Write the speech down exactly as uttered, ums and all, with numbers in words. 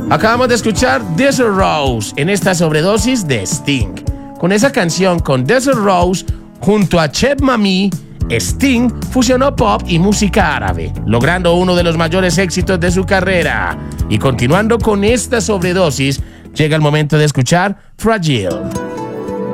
Acabamos de escuchar Desert Rose en esta sobredosis de Sting. Con esa canción, con Desert Rose, junto a Cheb Mami, Sting fusionó pop y música árabe, logrando uno de los mayores éxitos de su carrera. Y continuando con esta sobredosis, llega el momento de escuchar Fragile.